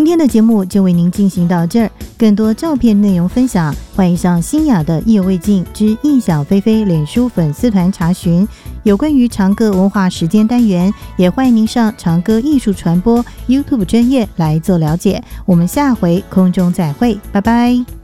今天的节目就为您进行到这儿，更多照片内容分享，欢迎上新雅的意犹未尽之异想菲菲脸书粉丝团查询。有关于长歌文化时间单元，也欢迎您上长歌艺术传播 YouTube 专页来做了解。我们下回空中再会，拜拜。